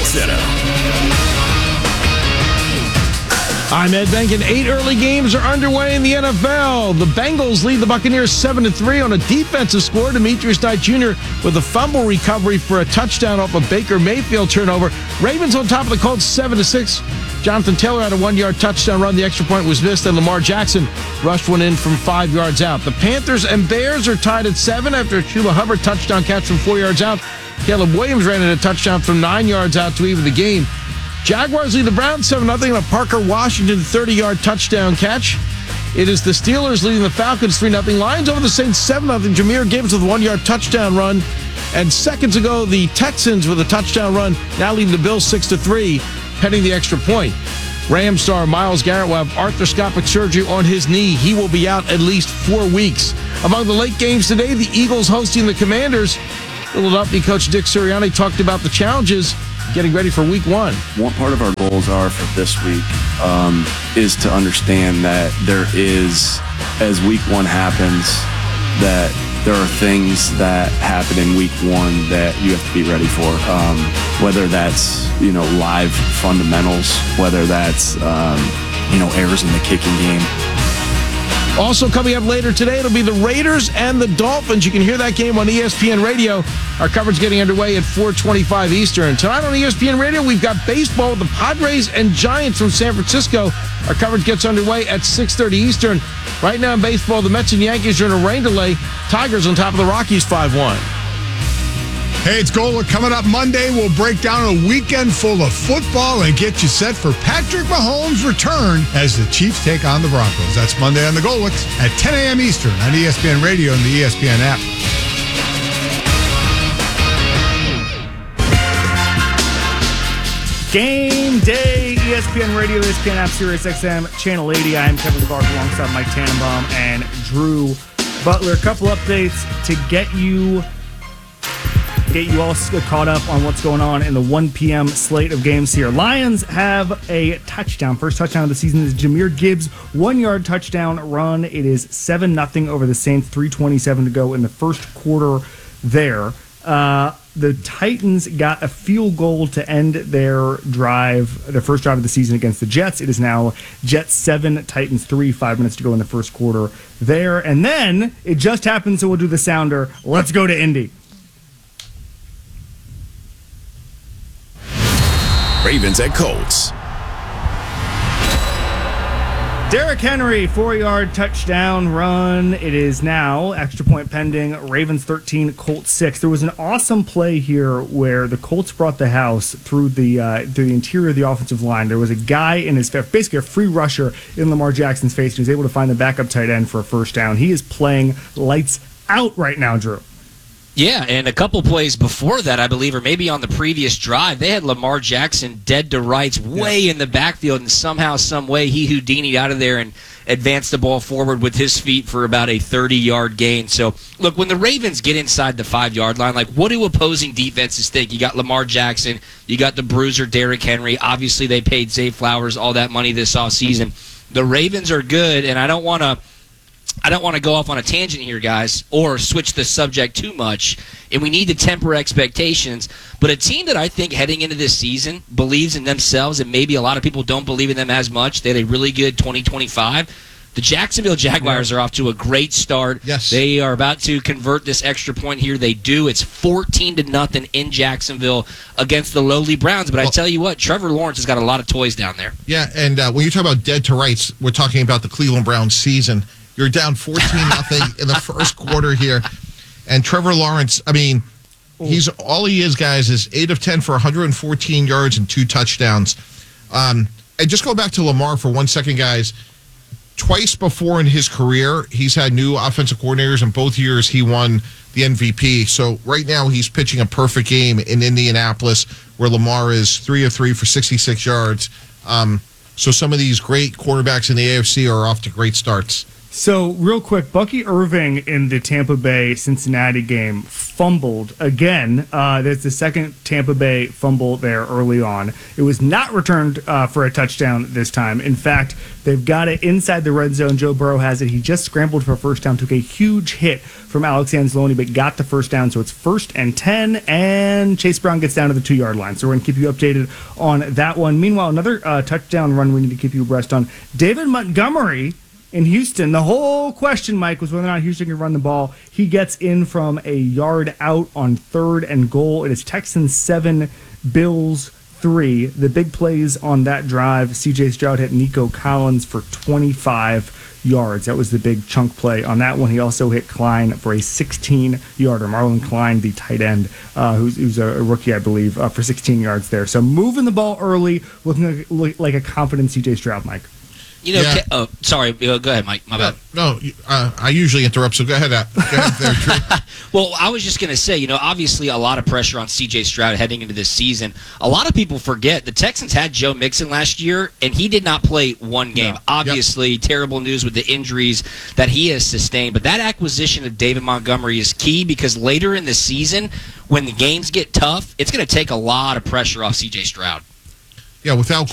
Center. I'm Ed Benkin. 8 early games are underway in the NFL. The Bengals lead the Buccaneers 7-3 on a defensive score. Demetrius Knight Jr. with a fumble recovery for a touchdown off a Baker Mayfield turnover. Ravens on top of the Colts 7-6. Jonathan Taylor had a 1-yard touchdown run. The extra point was missed, and Lamar Jackson rushed one in from 5 yards out. The Panthers and Bears are tied at 7 after a Chuba Hubbard touchdown catch from 4 yards out. Caleb Williams ran in a touchdown from 9 yards out to even the game. Jaguars lead the Browns 7-0 on a Parker Washington 30-yard touchdown catch. It is the Steelers leading the Falcons 3-0. Lions over the Saints 7-0. Jahmyr Gibbs with a 1-yard touchdown run. And seconds ago, the Texans with a touchdown run, now leading the Bills 6-3, heading the extra point. Rams star Myles Garrett will have arthroscopic surgery on his knee. He will be out at least 4 weeks. Among the late games today, the Eagles hosting the Commanders. Philadelphia coach Dick Sirianni talked about the challenges getting ready for week 1. One part of our goals are for this week is to understand that there is, as week 1 happens, that there are things that happen in week 1 that you have to be ready for. Whether that's, live fundamentals, whether that's, errors in the kicking game. Also coming up later today, it'll be the Raiders and the Dolphins. You can hear that game on ESPN Radio. Our coverage getting underway at 4:25 Eastern. Tonight on ESPN Radio, we've got baseball with the Padres and Giants from San Francisco. Our coverage gets underway at 6:30 Eastern. Right now in baseball, the Mets and Yankees are in a rain delay. Tigers on top of the Rockies 5-1. Hey, it's Golic. Coming up Monday, we'll break down a weekend full of football and get you set for Patrick Mahomes' return as the Chiefs take on the Broncos. That's Monday on the Golics at 10 a.m. Eastern on ESPN Radio and the ESPN app. Game day, ESPN Radio, ESPN app, Sirius XM, Channel 80. I am Kevin Clark alongside Mike Tannenbaum and Drew Butler. A couple updates to get you all caught up on what's going on in the 1 p.m. slate of games here. Lions have a touchdown. First touchdown of the season is Jahmyr Gibbs' 1-yard touchdown run. It is 7-0 over the Saints, 3:27 to go in the first quarter there. The Titans got a field goal to end their drive, their first drive of the season against the Jets. It is now Jets 7, Titans 3, 5 minutes to go in the first quarter there. And then it just happened, so we'll do the sounder. Let's go to Indy. Ravens at Colts. Derrick Henry, 4-yard touchdown run. It is now extra point pending. Ravens 13, Colts 6. There was an awesome play here where the Colts brought the house through the interior of the offensive line. There was a guy in his face, basically a free rusher in Lamar Jackson's face. He was able to find the backup tight end for a first down. He is playing lights out right now, Drew. Yeah, and a couple plays before that, I believe, or maybe on the previous drive, they had Lamar Jackson dead to rights way in the backfield, and somehow, some way, he Houdini'd out of there and advanced the ball forward with his feet for about a 30-yard gain. So, look, when the Ravens get inside the 5-yard line, like, what do opposing defenses think? You got Lamar Jackson, you got the bruiser Derrick Henry. Obviously, they paid Zay Flowers all that money this offseason. The Ravens are good, and I don't want to go off on a tangent here, guys, or switch the subject too much, and we need to temper expectations. But a team that I think heading into this season believes in themselves, and maybe a lot of people don't believe in them as much, they had a really good 2025. The Jacksonville Jaguars are off to a great start. Yes. They are about to convert this extra point here. They do. It's 14-0 in Jacksonville against the lowly Browns. But I tell you what, Trevor Lawrence has got a lot of toys down there. Yeah, and when you talk about dead to rights, we're talking about the Cleveland Browns season. You're down 14-0 in the first quarter here. And Trevor Lawrence, I mean, all he is, guys, is 8 of 10 for 114 yards and 2 touchdowns. And just go back to Lamar for 1 second, guys. Twice before in his career, he's had new offensive coordinators, and both years he won the MVP. So right now he's pitching a perfect game in Indianapolis, where Lamar is 3 of 3 for 66 yards. So some of these great quarterbacks in the AFC are off to great starts. So, real quick, Bucky Irving in the Tampa Bay-Cincinnati game fumbled again. That's the second Tampa Bay fumble there early on. It was not returned for a touchdown this time. In fact, they've got it inside the red zone. Joe Burrow has it. He just scrambled for a first down, took a huge hit from Alex Anzalone, but got the first down. So it's 1st and 10, and Chase Brown gets down to the 2-yard line. So we're going to keep you updated on that one. Meanwhile, another touchdown run we need to keep you abreast on. David Montgomery in Houston. The whole question, Mike, was whether or not Houston could run the ball. He gets in from a yard out on 3rd and goal. It is Texans 7, Bills 3. The big plays on that drive, C.J. Stroud hit Nico Collins for 25 yards. That was the big chunk play on that one. He also hit Klein for a 16-yarder. Marlon Klein, the tight end, who's a rookie, I believe, for 16 yards there. So moving the ball early, looking like a confident C.J. Stroud, Mike. You know, yeah. Sorry. Go ahead, Mike. My bad. No, I usually interrupt, so go ahead. Go ahead there, Drew. Well, I was just going to say, obviously a lot of pressure on C.J. Stroud heading into this season. A lot of people forget the Texans had Joe Mixon last year, and he did not play one game. No. Obviously, terrible news with the injuries that he has sustained. But that acquisition of David Montgomery is key because later in the season, when the games get tough, it's going to take a lot of pressure off C.J. Stroud. Yeah, without